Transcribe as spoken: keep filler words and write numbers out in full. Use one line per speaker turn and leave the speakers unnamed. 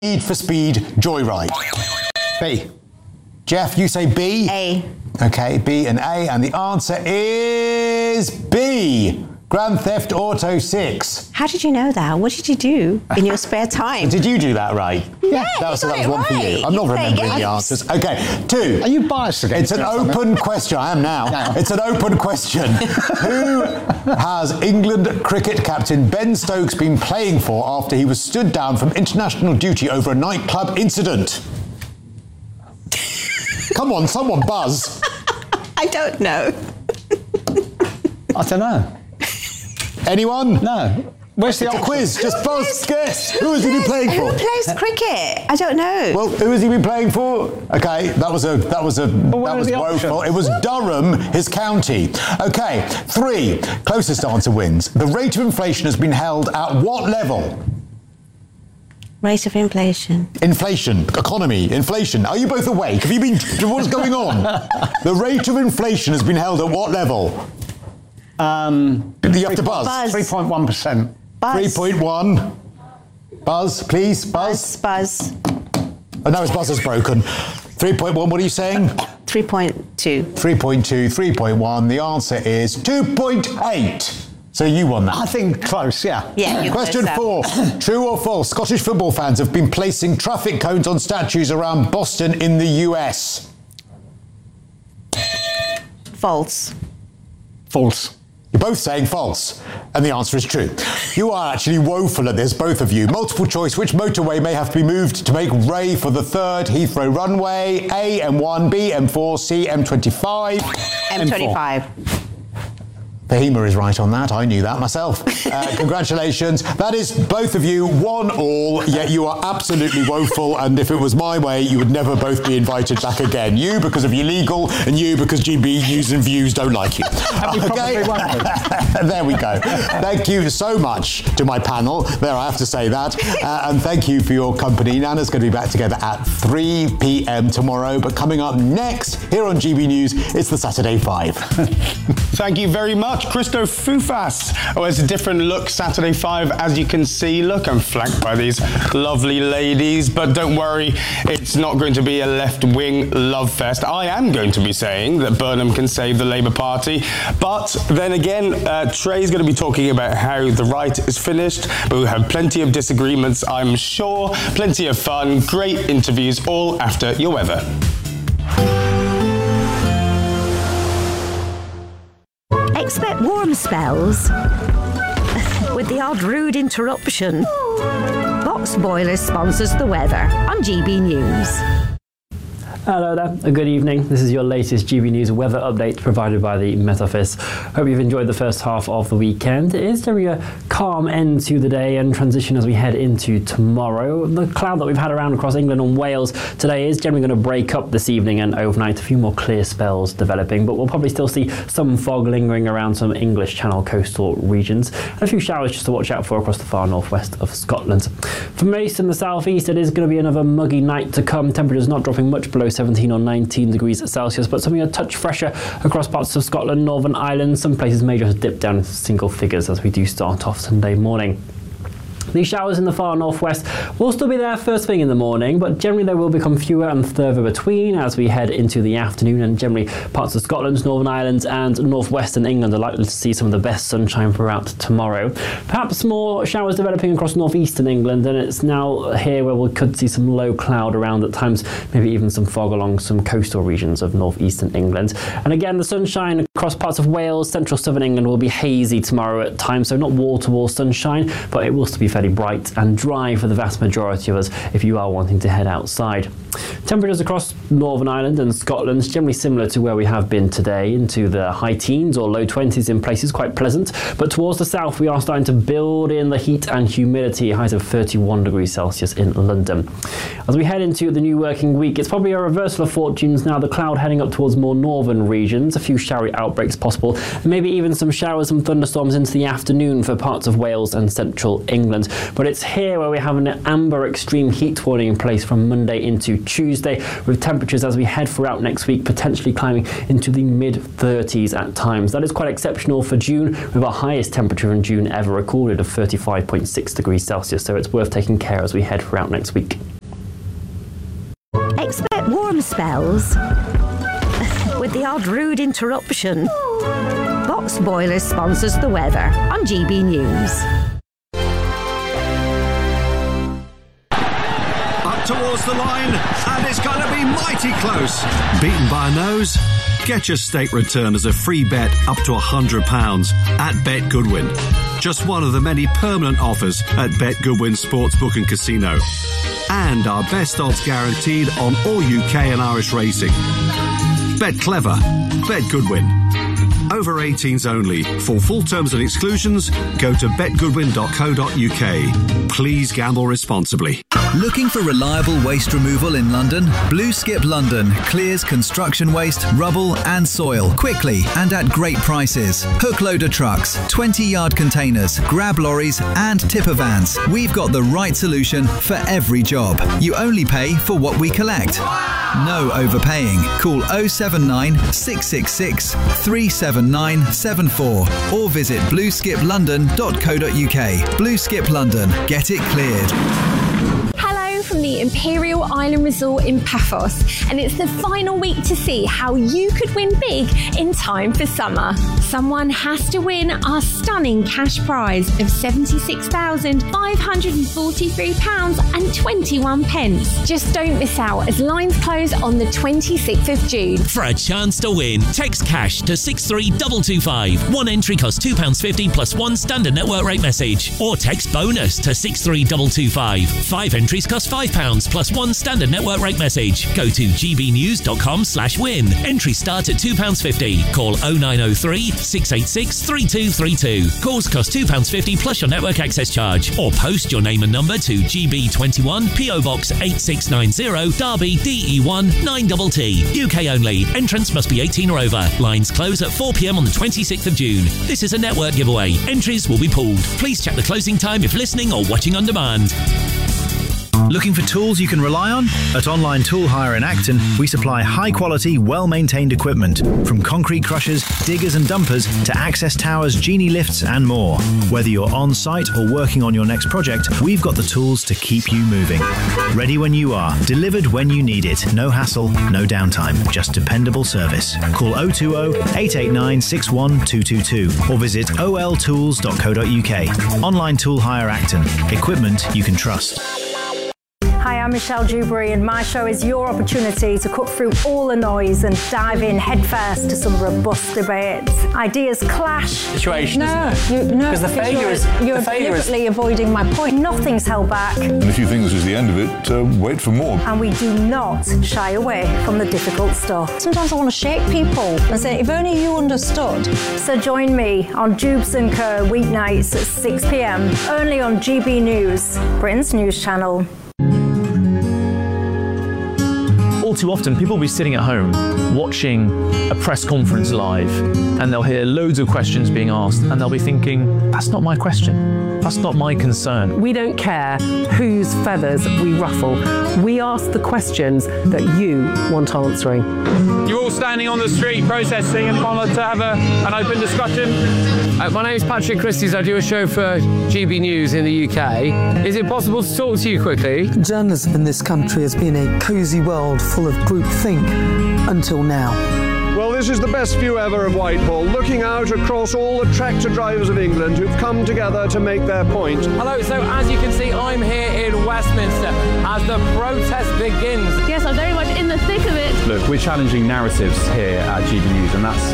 Need for Speed Joyride?
B.
Jeff, you say B?
A.
Okay, B and A, and the answer is B. Grand Theft Auto six.
How did you know that? What did you do in your spare time?
Did you do that right?
Yeah,
that was,
you
that
got
was
it
one for you.
right.
I'm not
You play
remembering the
games.
answers. Okay, two.
Are you biased against
It's an
it or something?
open question. I am now.
No.
It's an open question. Who has England cricket captain Ben Stokes been playing for after he was stood down from international duty over a nightclub incident? Come on, someone buzz.
I don't know.
I don't know.
Anyone?
No. Where's the
It's a
option?
quiz. Just buzz. Guess. Who has he been playing
Who
for?
plays cricket? I don't know.
Well, who has he been playing for? Okay, that was a that was a
where
that
are
was
the
woeful.
options?
It was Durham, his county. Okay, three. Closest answer wins. The rate of inflation has been held at what level?
Rate of inflation.
Inflation, economy, inflation. Are you both awake? Have you been? What's going on? The rate of inflation has been held at what level?
Um,
You have to buzz.
Buzz.
three point one percent.
Buzz.
Three point one. Buzz, please. Buzz.
Buzz. Buzz.
Oh, no, his buzzer's broken. Three point one. What are you saying?
three point two.
three point two, three point one. The answer is two point eight. So you won that.
I think close, yeah.
Yeah, you
Question four. True or false? Scottish football fans have been placing traffic cones on statues around Boston in the U S.
False.
False.
You're both saying false, and the answer is true. You are actually woeful at this, both of you. Multiple choice, which motorway may have to be moved to make way for the third Heathrow runway? A, M one, B, M four, C, M twenty-five.
M twenty-five.
Fahima is right on that. I knew that myself. Uh, congratulations. That is both of you one all, yet you are absolutely woeful, and if it was my way, you would never both be invited back again. You because of your legal, and you because G B News and Views don't like you.
probably won't.
There we go. Thank you so much to my panel. There, I have to say that. Uh, and thank you for your company. Nana's going to be back together at three p.m. tomorrow, but coming up next, here on G B News, it's the Saturday Five.
Thank you very much, Christo Fufas. Oh, it's a different look, Saturday Five, as you can see. Look, I'm flanked by these lovely ladies, but don't worry, it's not going to be a left-wing love fest. I am going to be saying that Burnham can save the Labour Party, but then again, uh, Trey's going to be talking about how the right is finished, but we have plenty of disagreements, I'm sure, plenty of fun, great interviews, all after your weather.
Expect warm spells with the odd rude interruption. Box Boilers sponsors the weather on G B News.
Hello there, a good evening. This is your latest G B News weather update provided by the Met Office. Hope you've enjoyed the first half of the weekend. It is generally a calm end to the day and transition as we head into tomorrow. The cloud that we've had around across England and Wales today is generally going to break up this evening and overnight. A few more clear spells developing, but we'll probably still see some fog lingering around some English Channel coastal regions and a few showers just to watch out for across the far northwest of Scotland. For most in the southeast, it is going to be another muggy night to come. Temperatures not dropping much below seventeen or nineteen degrees Celsius, but something a touch fresher across parts of Scotland, Northern Ireland. Some places may just dip down into single figures as we do start off Sunday morning. These showers in the far northwest will still be there first thing in the morning, but generally they will become fewer and further between as we head into the afternoon, and generally parts of Scotland, Northern Ireland and northwestern England are likely to see some of the best sunshine throughout tomorrow. Perhaps more showers developing across northeastern England, and it's now here where we could see some low cloud around at times, maybe even some fog along some coastal regions of northeastern England. And again, the sunshine across parts of Wales, central southern England will be hazy tomorrow at times, so not wall-to-wall sunshine, but it will still be fairly bright and dry for the vast majority of us if you are wanting to head outside. Temperatures across Northern Ireland and Scotland generally similar to where we have been today, into the high teens or low twenties in places, quite pleasant, but towards the south we are starting to build in the heat and humidity, highs of thirty-one degrees Celsius in London. As we head into the new working week, it's probably a reversal of fortunes now, the cloud heading up towards more northern regions, a few showery outbreaks possible, and maybe even some showers and thunderstorms into the afternoon for parts of Wales and central England. But it's here where we have an amber extreme heat warning in place from Monday into Tuesday, with temperatures as we head throughout next week potentially climbing into the mid thirties at times. That is quite exceptional for June, with our highest temperature in June ever recorded of thirty-five point six degrees Celsius, so it's worth taking care as we head throughout next week.
Expect warm spells with the odd rude interruption. Box Boilers sponsors the weather on G B News.
Up towards the line, and it's going to be mighty close. Beaten by a nose? Get your stake return as a free bet up to one hundred pounds at Bet Goodwin. Just one of the many permanent offers at Bet Goodwin Sportsbook and Casino. And our best odds guaranteed on all U K and Irish racing. Bet clever. Bet Goodwin. Over eighteens only. For full terms and exclusions, go to bet goodwin dot co dot U K. Please gamble responsibly.
Looking for reliable waste removal in London? Blue Skip London clears construction waste, rubble and soil quickly and at great prices. Hook loader trucks, twenty yard containers, grab lorries and tipper vans. We've got the right solution for every job. You only pay for what we collect. No overpaying. Call oh seven nine, six six six, three seven nine seven four or visit blue skip london dot co dot U K. Blue Skip London. Get it cleared.
Hello from the Imperial Island Resort in Paphos, and it's the final week to see how you could win big in time for summer. Someone has to win our stunning cash prize of seventy-six thousand five hundred forty-three pounds and twenty-one pence. Just don't miss out as lines close on the twenty-sixth of June.
For a chance to win, text cash to six three two two five. One entry costs two pounds fifty plus one standard network rate message. Or text bonus to six three two two five. Five entries cost five pounds plus one standard network rate message. Go to g b news dot com slash win. Entries start at two pounds fifty. Call oh nine oh three, six eight six, three two three two. Calls cost two pounds fifty plus your network access charge. Or post your name and number to G B twenty-one, P O Box eight six nine zero, Derby, D E one nine T T. U K only. Entrance must be eighteen or over. Lines close at four p m on the twenty-sixth of June. This is a network giveaway. Entries will be pulled. Please check the closing time if listening or watching on demand.
Looking for tools you can rely on? At Online Tool Hire in Acton, we supply high-quality, well-maintained equipment, from concrete crushers, diggers and dumpers to access towers, genie lifts and more. Whether you're on-site or working on your next project, we've got the tools to keep you moving. Ready when you are, delivered when you need it. No hassle, no downtime, just dependable service. Call oh two oh, eight eight nine, six one two two two or visit o l tools dot co dot U K. Online Tool Hire Acton. Equipment you can trust.
Hi, I'm Michelle Dewberry, and my show is your opportunity to cut through all the noise and dive in headfirst to some robust debates. Ideas clash.
Situation.
No, you, no,
because the failure
you're,
is
you're
the failure
deliberately
is...
avoiding my point. Nothing's held back.
And if you think this is the end of it, uh, wait for more.
And we do not shy away from the difficult stuff. Sometimes I want to shake people and say, if only you understood. So join me on Jubes and Co weeknights at six p m only on G B News, Britain's news channel.
All too often, people will be sitting at home watching a press conference live, and they'll hear loads of questions being asked, and they'll be thinking, that's not my question. That's not my concern.
We don't care whose feathers we ruffle. We ask the questions that you want answering.
You're all standing on the street protesting and want to have a, an open discussion.
Uh, my name is Patrick Christys. I do a show for G B News in the U K. Is it possible to talk to you quickly?
Journalism in this country has been a cosy world full of groupthink until now.
Well, this is the best view ever of Whitehall, looking out across all the tractor drivers of England who've come together to make their point.
Hello, so as you can see, I'm here in Westminster as the protest begins.
Yes, I'm very much in the thick of it.
Look, we're challenging narratives here at G B News, and that's